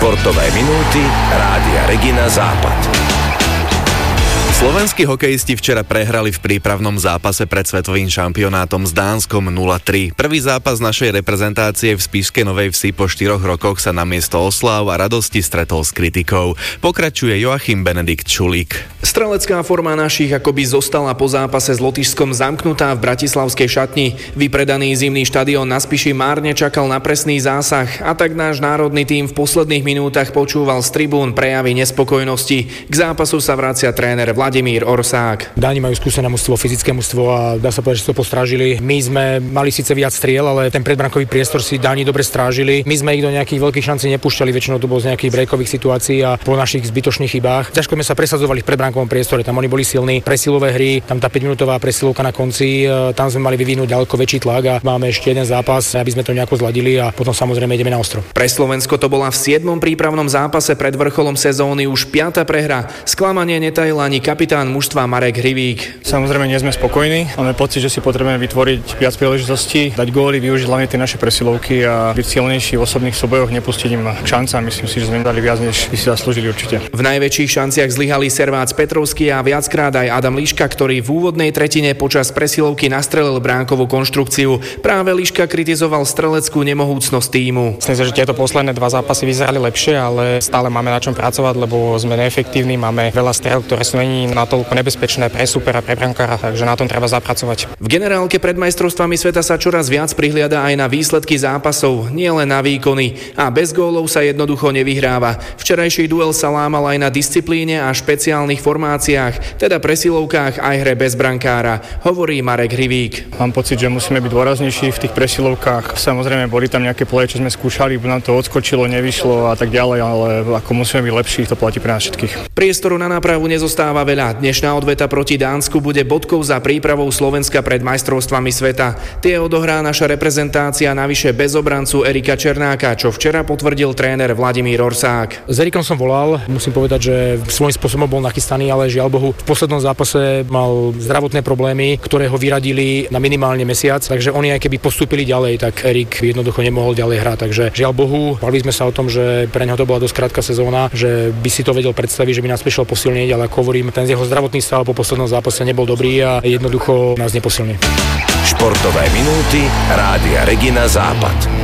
Športové minúty Rádia Regina Západ. Slovenskí hokejisti včera prehrali v prípravnom zápase pred svetovým šampionátom s Dánskom 0-3. Prvý zápas našej reprezentácie v Spišskej Novej Vsi po 4 rokoch sa namiesto osláv a radosti stretol s kritikou. Pokračuje Joachim Benedikt Šulík. Strelecká forma našich akoby zostala po zápase s Lotyšskom zamknutá v bratislavskej šatni. Vypredaný zimný štadión na Spiši márne čakal na presný zásah a tak náš národný tím v posledných minútach počúval z tribún prejavy nespokojnosti. K zápasu sa vracia tréner Vladimír Orsák. Dáni majú skúsené mužstvo, fyzické mužstvo a dá sa povedať, že to postrážili. My sme mali síce viac striel, ale ten predbrankový priestor si Dáni dobre strážili. My sme ich do nejakých veľkých šancí nepúšťali, väčšinou to bolo z nejakých breakových situácií a po našich zbytočných chybách. Ťažko sme sa presadzovali v predbrankovom priestore, tam oni boli silní, presilové hry, tam tá 5-minútová presilovka na konci, tam sme mali vyvinúť ďaleko väčší tlak a máme ešte jeden zápas, aby sme to nejako zladili a potom samozrejme ideme na ostro. Pre Slovensko to bola v 7. prípravnom zápase pred vrcholom sezóny už 5. prehra. Sklamanie netajil ani kapitán mužstva Marek Hrivík. Samozrejme nie sme spokojní, máme pocit, že si potrebujeme vytvoriť viac príležitostí, dať góly, využiť hlavne tie naše presilovky a byť silnejší v osobných súbojoch, nepustiť im šanca. Myslím si, že sme dali viac, než by si zaslúžili určite. V najväčších šanciach zlyhali Servác Petrovský a viackrát aj Adam Liška, ktorý v úvodnej tretine počas presilovky nastrelil bránkovú konštrukciu. Práve Liška kritizoval streleckú nemohúcnosť tímu. Myslím si, že tieto posledné 2 zápasy vyzerali lepšie, ale stále máme na čom pracovať, lebo sme neefektívni, máme veľa strel, ktoré sú není natoľko nebezpečné pre supera, pre brankára, takže na tom treba zapracovať. V generálke pred majstrovstvami sveta sa čoraz viac prihliada aj na výsledky zápasov, nielen na výkony, a bez gólov sa jednoducho nevyhráva. Včerajší duel sa lámal aj na disciplíne a špeciálnych formáciách, teda presilovkách aj hre bez brankára, hovorí Marek Hrivík. Mám pocit, že musíme byť dôraznejší v tých presilovkách. Samozrejme boli tam nejaké pole, čo sme skúšali, nám to odskočilo, nevyšlo a tak ďalej, ale ako musíme byť lepší, to platí pre nás všetkých. Priestoru na nápravu nezostáva veľa. Dnešná odveta proti Dánsku bude bodkou za prípravou Slovenska pred majstrovstvami sveta. Tie odohrá naša reprezentácia navyše bez obrancu Erika Černáka, čo včera potvrdil tréner Vladimír Orsák. S Erikom som volal, musím povedať, že svojím spôsobom bol nachystaný, ale žiaľ Bohu, v poslednom zápase mal zdravotné problémy, ktoré ho vyradili na minimálne mesiac, takže oni aj keby postúpili ďalej, tak Erik jednoducho nemohol ďalej hrať. Takže žiaľ Bohu, bavili sme sa o tom, že pre neho to bola dosť krátka sezóna, že by si to vedel predstaviť, že by nás prišiel posilniť, ale ako hovorím, ten jeho zdravotný stav po poslednom zápase nebol dobrý a jednoducho nás neposilní. Športové minúty Rádia Regina Západ.